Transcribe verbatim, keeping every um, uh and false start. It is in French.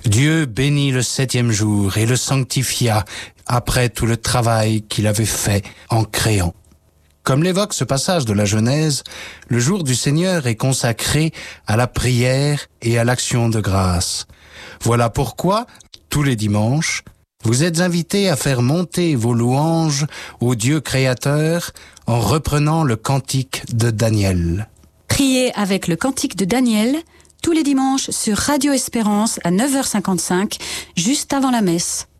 Dieu bénit le septième jour et le sanctifia après tout le travail qu'il avait fait en créant. Comme l'évoque ce passage de la Genèse, le jour du Seigneur est consacré à la prière et à l'action de grâce. Voilà pourquoi, tous les dimanches, vous êtes invités à faire monter vos louanges au Dieu créateur en reprenant le cantique de Daniel. Priez avec le cantique de Daniel tous les dimanches sur Radio Espérance à neuf heures cinquante-cinq, juste avant la messe.